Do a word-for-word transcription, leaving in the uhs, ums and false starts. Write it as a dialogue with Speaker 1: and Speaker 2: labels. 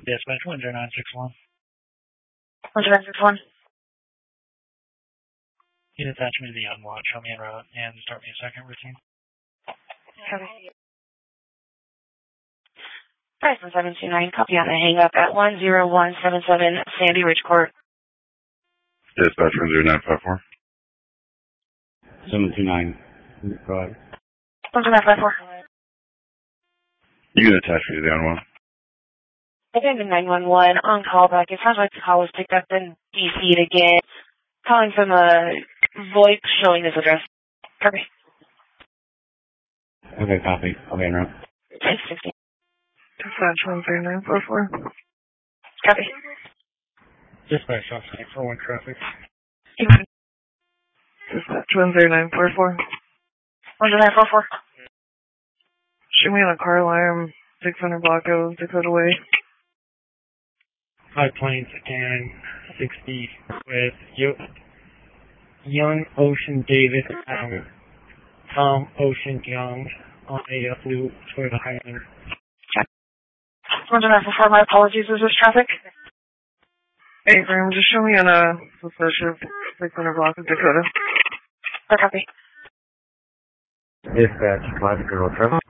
Speaker 1: Dispatch one zero nine six one.
Speaker 2: one zero nine six one.
Speaker 1: You can attach me to the unwatch, show me en route, and start me a second routine.
Speaker 2: Copy. Price one seven two nine, copy on the hang up at one zero one seven seven Sandy Ridge Court.
Speaker 3: Dispatch one zero nine five four.
Speaker 4: seven two nine. Go ahead.
Speaker 2: one zero nine five four.
Speaker 3: You can attach me to the unwatch.
Speaker 2: Again, nine one one on callback. It sounds like the call was picked up in D C again. Calling from a VoIP showing this address. Copy.
Speaker 4: Okay, copy. Okay, en route.
Speaker 2: ten sixteen.
Speaker 5: Dispatch one three nine four four.
Speaker 2: Copy.
Speaker 1: Dispatch officer for one traffic.
Speaker 5: Dispatch one zero nine four four.
Speaker 2: one zero nine four four.
Speaker 5: Shoot me on a car alarm, six hundred block O, Dakota Way.
Speaker 1: High Plains and sixty with Yo- Young Ocean David and Tom Ocean Young on a blue Toyota Highlander.
Speaker 2: one zero nine four four, my apologies, is this traffic?
Speaker 5: Hey, Graham, just show me on a suspicious six hundred block of Dakota.
Speaker 2: Oh, copy.
Speaker 4: Dispatch five zero seven.